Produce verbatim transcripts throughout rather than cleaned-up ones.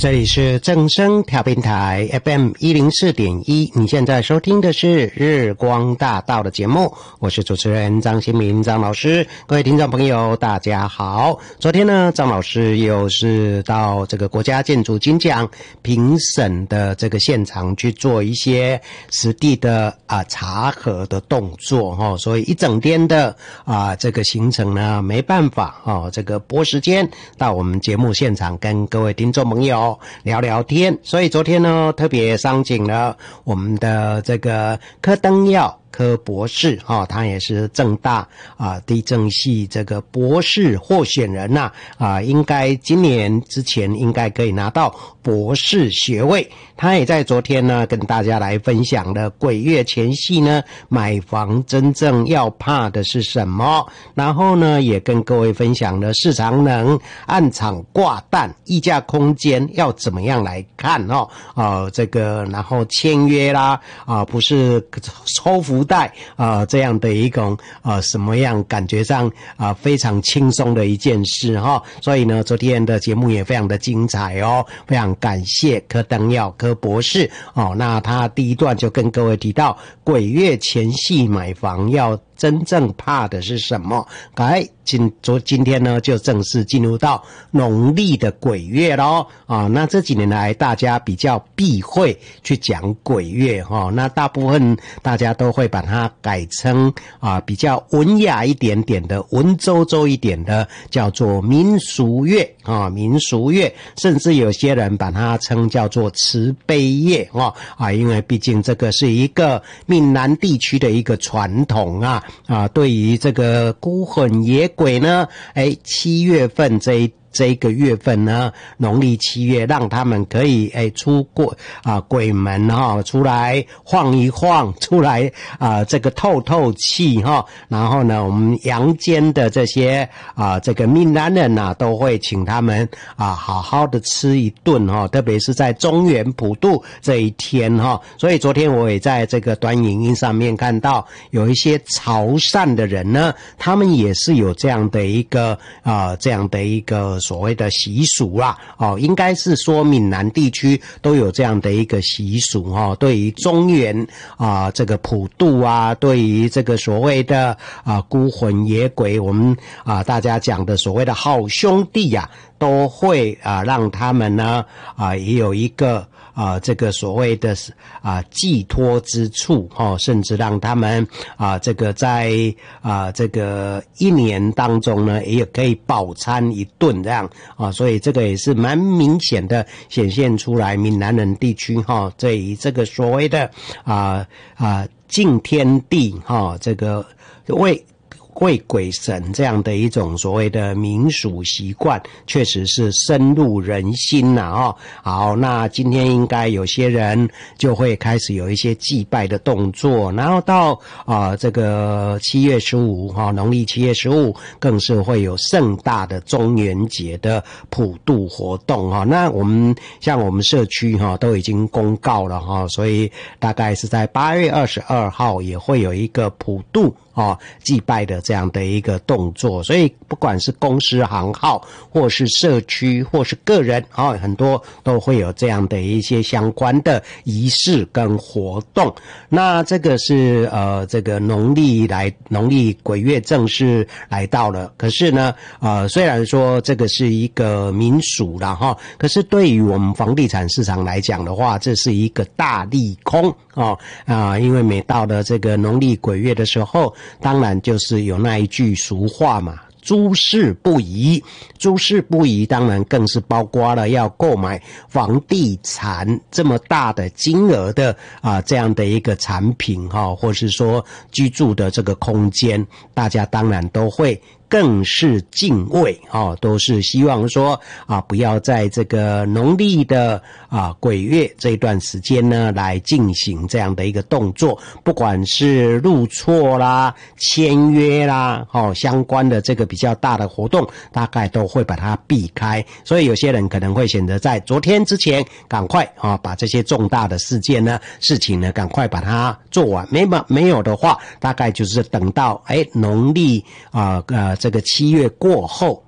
这里是正声调频台 F M 一零四点一，你现在收听的是日光大道的节目，我是主持人张新民张老师。各位听众朋友大家好，昨天呢张老师又是到这个国家建筑金奖评审的这个现场去做一些实地的啊查核的动作齁，所以一整天的啊这个行程呢没办法齁这个拨时间到我们节目现场跟各位听众朋友聊聊天，所以昨天呢特别商请了我们的这个柯登耀柯博士啊、哦，他也是政大啊地政系这个博士候选人呐 啊, 啊，应该今年之前应该可以拿到博士学位。他也在昨天呢跟大家来分享了鬼月前夕呢买房真正要怕的是什么，然后呢也跟各位分享了市场能暗场挂蛋溢价空间要怎么样来看哦，啊这个然后签约啦啊不是抽福贷啊这样的一种啊什么样感觉上啊非常轻松的一件事哈、哦，所以呢昨天的节目也非常的精彩哦，非常感谢柯登耀柯博士哦，那他第一段就跟各位提到鬼月前夕买房要真正怕的是什么？来，今昨今天呢，就正式进入到农历的鬼月咯啊。那这几年来，大家比较避讳去讲鬼月哈、哦，那大部分大家都会把它改成啊比较文雅一点点的、文绉绉一点的，叫做民俗月啊，民俗月，甚至有些人把它称叫做慈悲月啊啊，因为毕竟这个是一个闽南地区的一个传统啊。啊，对于这个孤魂野鬼呢，哎，七月份这一这一个月份呢，农历七月，让他们可以哎出过啊鬼门哈、哦，出来晃一晃，出来啊这个透透气哈、哦。然后呢，我们阳间的这些啊这个闽南人呐、啊，都会请他们啊好好的吃一顿哈、哦，特别是在中元普渡这一天哈、哦。所以昨天我也在这个短影音上面看到有一些潮汕的人呢，他们也是有这样的一个啊这样的一个。所谓的习俗啦，哦，应该是说闽南地区都有这样的一个习俗哦。对于中元啊，这个普渡啊，对于这个所谓的啊孤魂野鬼，我们啊大家讲的所谓的好兄弟呀、啊，都会啊让他们呢啊也有一个。啊，这个所谓的啊寄托之处哦，甚至让他们啊这个在啊这个一年当中呢，也可以饱餐一顿这样啊，所以这个也是蛮明显的显现出来闽南人地区哈，对于这个所谓的啊啊敬天地哈，这个为。为鬼神这样的一种所谓的民俗习惯，确实是深入人心呐、啊、哦。好，那今天应该有些人就会开始有一些祭拜的动作，然后到啊、呃、这个七月十五哈，农历七月十五更是会有盛大的中元节的普渡活动哈。那我们像我们社区哈都已经公告了哈，所以大概是在八月二十二号也会有一个普渡。哦，祭拜的这样的一个动作，所以不管是公司行号，或是社区，或是个人，哦，很多都会有这样的一些相关的仪式跟活动。那这个是呃，这个农历来农历鬼月正式来到了，可是呢，呃，虽然说这个是一个民俗啦哈，可是对于我们房地产市场来讲的话，这是一个大利空哦啊、呃，因为每到了这个农历鬼月的时候。当然就是有那一句俗话嘛，诸事不宜，诸事不宜当然更是包括了要购买房地产这么大的金额的啊这样的一个产品哈，或是说居住的这个空间，大家当然都会更是敬畏哦，都是希望说啊，不要在这个农历的啊鬼月这一段时间呢，来进行这样的一个动作，不管是入错啦、签约啦，哦，相关的这个比较大的活动，大概都会把它避开。所以有些人可能会选择在昨天之前，赶快啊把这些重大的事件呢、事情呢，赶快把它做完。没没有的话，大概就是等到哎农历啊呃。这个七月过后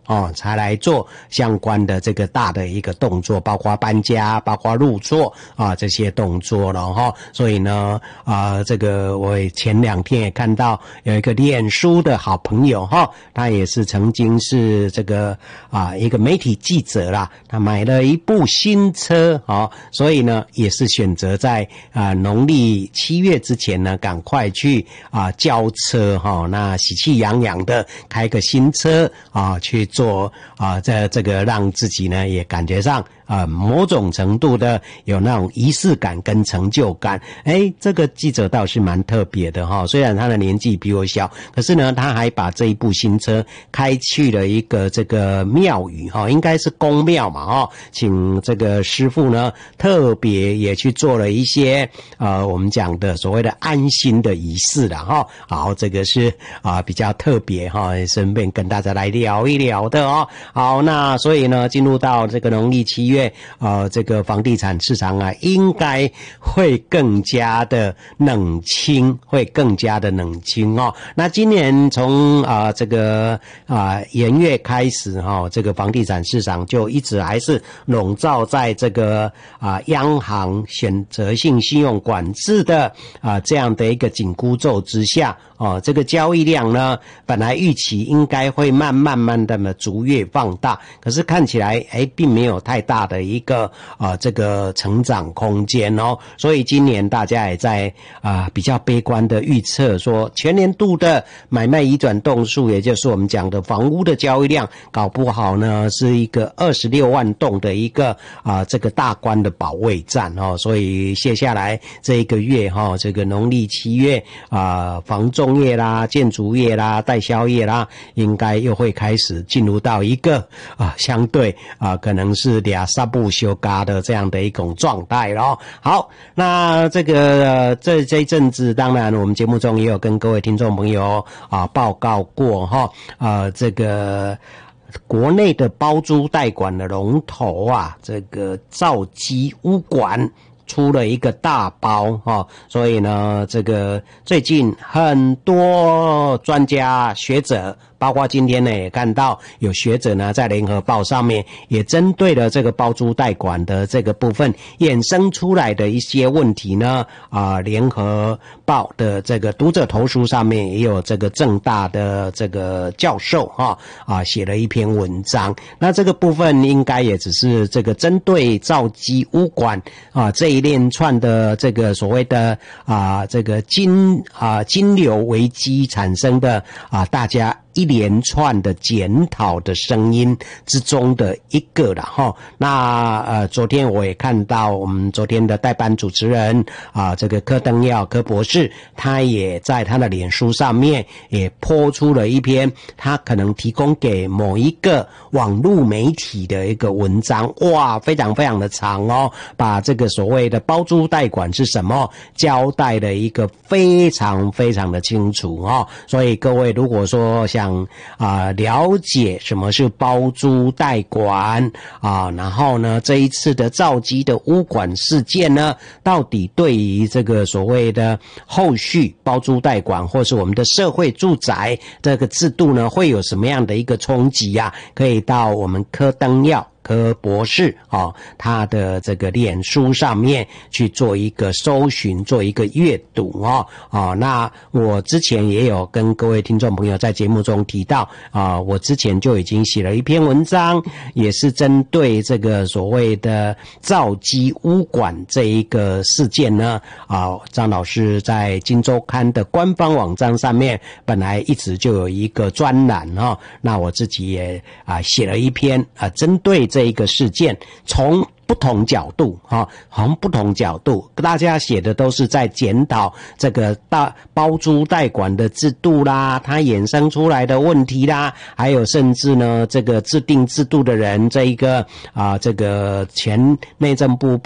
哦，才来做相关的这个大的一个动作，包括搬家，包括入座啊这些动作了哈。所以呢，啊、呃，这个我前两天也看到有一个脸书的好朋友哈，他也是曾经是这个啊一个媒体记者啦，他买了一部新车哦，所以呢也是选择在啊农历七月之前呢，赶快去啊交车哈，那喜气洋洋的开个新车啊去。做啊，这这个让自己呢也感觉上啊某种程度的有那种仪式感跟成就感。哎，这个记者倒是蛮特别的哈，虽然他的年纪比我小，可是呢他还把这一部新车开去了一个这个庙宇哈，应该是公庙嘛哈，请这个师傅呢特别也去做了一些呃我们讲的所谓的安心的仪式啦哈。好，这个是啊比较特别哈，顺便跟大家来聊一聊的哦。好，那所以呢，进入到这个农历七月，呃，这个房地产市场啊，应该会更加的冷清，会更加的冷清哦。那今年从啊、呃、这个啊、呃、元月开始哈、哦，这个房地产市场就一直还是笼罩在这个啊、呃、央行选择性信用管制的啊、呃、这样的一个紧箍咒之下哦，这个交易量呢，本来预期应该会慢慢慢的呢逐月放大，可是看起来哎并没有太大的一个啊、呃、这个成长空间哦，所以今年大家也在啊、呃、比较悲观的预测说，全年度的买卖移转栋数，也就是我们讲的房屋的交易量，搞不好呢是一个二十六万栋的一个啊、呃、这个大关的保卫战哦，所以接下来这一个月哈、哦，这个农历七月啊、呃、房仲工业啦、建筑业啦、代销业啦，应该又会开始进入到一个啊相对啊可能是俩三不休嘎的这样的一种状态咯。好，那这个、呃、这这一阵子，当然我们节目中也有跟各位听众朋友啊报告过哈，啊这个。国内的包租代管的龙头啊，这个兆基屋管出了一个大包哈，所以呢，这个最近很多专家学者，包括今天呢也看到有学者呢在联合报上面也针对了这个包租代管的这个部分衍生出来的一些问题呢，啊、呃，联合报的这个读者投书上面也有这个政大的这个教授哈啊写了一篇文章，那这个部分应该也只是这个针对兆基屋管啊这一连串的这个所谓的啊这个金啊金流危机产生的啊大家一连串的检讨的声音之中的一个了哈。那呃，昨天我也看到我们昨天的代班主持人啊，这个柯登耀柯博士，他也在他的脸书上面也po出了一篇他可能提供给某一个网络媒体的一个文章，哇，非常非常的长哦，把这个所谓的包租代管是什么交代了一个非常非常的清楚哦。所以各位如果说想啊、呃、了解什么是包租代管啊，然后呢这一次的兆基的屋管事件呢，到底对于这个所谓的后续包租代管或是我们的社会住宅这个制度呢，会有什么样的一个冲击啊？可以到我们柯登耀柯博士哦，他的这个脸书上面去做一个搜寻，做一个阅读哦哦。那我之前也有跟各位听众朋友在节目中提到啊，我之前就已经写了一篇文章，也是针对这个所谓的兆基屋管这一个事件呢啊，张老师在今周刊的官方网站上面本来一直就有一个专栏哦，那我自己也啊写了一篇啊，针对这一个事件，从不同角度哈，从不同角度，大家写的都是在检讨这个大包租代管的制度啦，它衍生出来的问题啦，还有甚至呢，这个制定制度的人，这一个啊，这个前内政部